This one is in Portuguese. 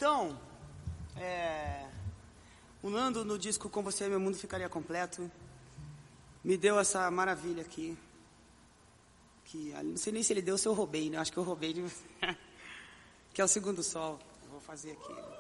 Então, o Nando, no disco Com Você Meu Mundo Ficaria Completo, me deu essa maravilha aqui. Que não sei nem se ele deu ou se eu roubei, né? Acho que eu roubei de... que é o Segundo Sol. Eu vou fazer aqui.